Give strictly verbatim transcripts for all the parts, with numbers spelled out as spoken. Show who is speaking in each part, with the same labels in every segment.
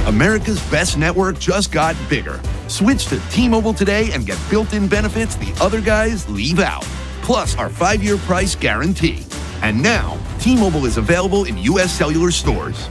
Speaker 1: America's best network just got bigger. Switch to T-Mobile today and get built-in benefits the other guys leave out. Plus our five-year price guarantee. And now, T-Mobile is available in U S cellular stores.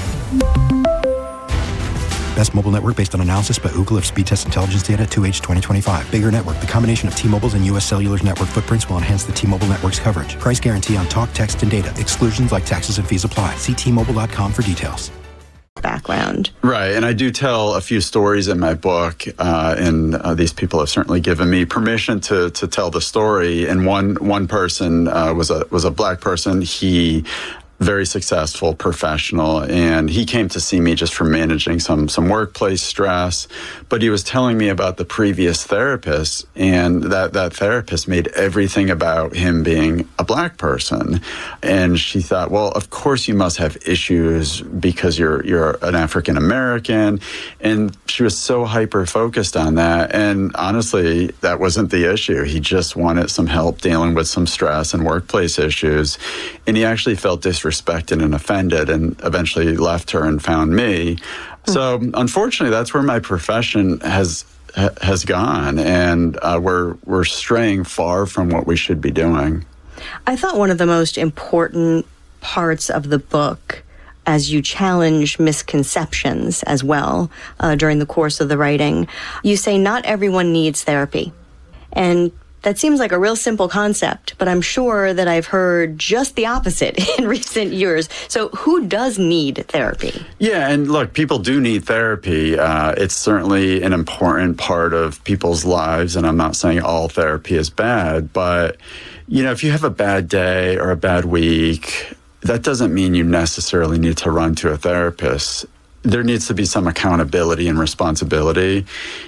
Speaker 2: Best mobile network based on analysis by Ookla of speed test intelligence data two H twenty twenty-five. Bigger network. The combination of T-Mobile's and U S Cellular's network footprints will enhance the T-Mobile network's coverage. Price guarantee on talk, text, and data. Exclusions like taxes and fees apply. See T Mobile dot com for details.
Speaker 3: Background.
Speaker 4: Right, and I do tell a few stories in my book, uh, and uh, these people have certainly given me permission to to tell the story. And one one person uh, was a was a black person. He very successful professional, and he came to see me just for managing some some workplace stress. But he was telling me about the previous therapist, and that that therapist made everything about him being a black person. And she thought, well, of course you must have issues because you're you're an African American. And she was so hyper focused on that. And honestly, that wasn't the issue. He just wanted some help dealing with some stress and workplace issues. And he actually felt disrespected respected and offended, and eventually left her and found me. So unfortunately, that's where my profession has has gone, and uh, we're we're straying far from what we should be doing.
Speaker 3: I thought one of the most important parts of the book, as you challenge misconceptions as well uh, during the course of the writing, you say not everyone needs therapy. And that seems like a real simple concept, but I'm sure that I've heard just the opposite in recent years. So who does need therapy?
Speaker 4: Yeah, and look, people do need therapy. Uh, it's certainly an important part of people's lives, and I'm not saying all therapy is bad, but, you know, if you have a bad day or a bad week, that doesn't mean you necessarily need to run to a therapist. There needs to be some accountability and responsibility.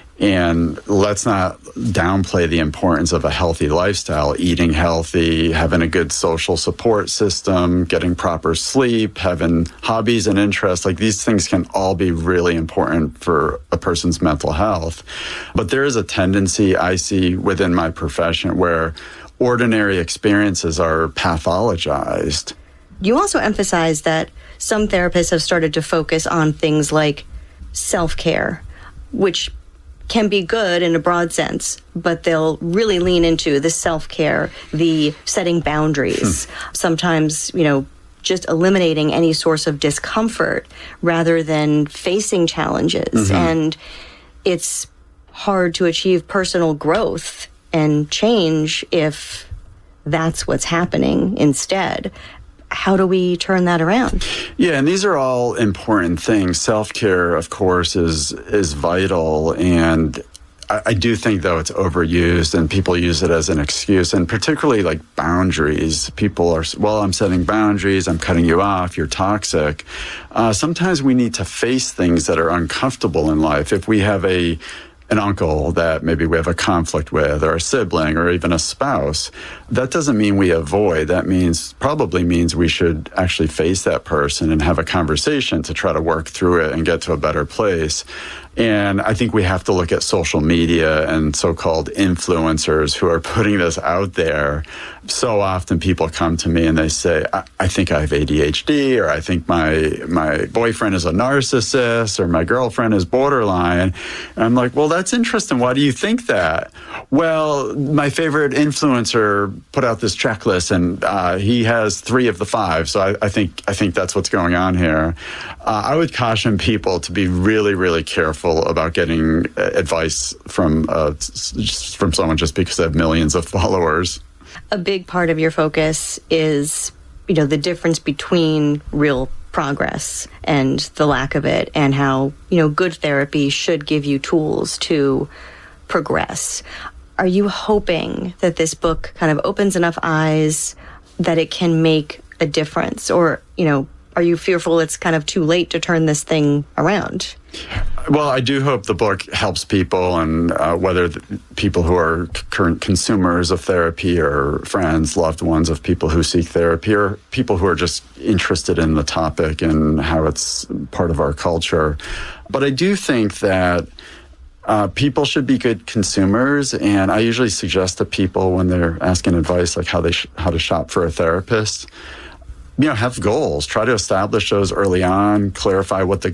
Speaker 4: And let's not downplay the importance of a healthy lifestyle, eating healthy, having a good social support system, getting proper sleep, having hobbies and interests. Like, these things can all be really important for a person's mental health. But there is a tendency I see within my profession where ordinary experiences are pathologized.
Speaker 3: You also emphasize that some therapists have started to focus on things like self-care, which can be good in a broad sense, but they'll really lean into the self-care, the setting boundaries, hmm. sometimes, you know, just eliminating any source of discomfort rather than facing challenges. Mm-hmm. And it's hard to achieve personal growth and change if that's what's happening instead. How do we turn that around?
Speaker 4: Yeah, and these are all important things. Self-care, of course, is is vital. And I, I do think, though, it's overused and people use it as an excuse. And particularly like boundaries. People are, well, I'm setting boundaries. I'm cutting you off. You're toxic. Uh, sometimes we need to face things that are uncomfortable in life. If we have a an uncle that maybe we have a conflict with, or a sibling, or even a spouse, that doesn't mean we avoid. That means, probably means we should actually face that person and have a conversation to try to work through it and get to a better place. And I think we have to look at social media and so-called influencers who are putting this out there. So often people come to me and they say, I, I think I have A D H D, or I think my my boyfriend is a narcissist, or my girlfriend is borderline. And I'm like, well, that's interesting. Why do you think that? Well, my favorite influencer put out this checklist, and uh, he has three of the five. So I, I think I think that's what's going on here. Uh, I would caution people to be really, really careful about getting advice from uh, from someone just because they have millions of followers.
Speaker 3: A big part of your focus is, you know, the difference between real progress and the lack of it, and how, you know, good therapy should give you tools to progress. Are you hoping that this book kind of opens enough eyes that it can make a difference? Or, you know, are you fearful it's kind of too late to turn this thing around?
Speaker 4: Well, I do hope the book helps people, and uh, whether the people who are c- current consumers of therapy, or friends, loved ones of people who seek therapy, or people who are just interested in the topic and how it's part of our culture. But I do think that uh, people should be good consumers, and I usually suggest to people when they're asking advice, like how they sh- how to shop for a therapist, you know, have goals. Try to establish those early on, clarify what the